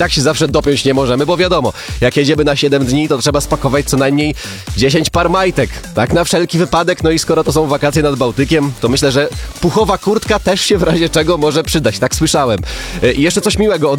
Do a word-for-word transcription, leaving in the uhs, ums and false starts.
tak się zawsze dopiąć nie możemy, bo wiadomo, jak jedziemy na siedem dni, to trzeba spakować co najmniej dziesięć par majtek. Tak na wszelki wypadek, no i skoro to są wakacje nad Bałtykiem, to myślę, że puchowa kurtka też się w razie czego może przydać, tak słyszałem. I jeszcze coś miłego od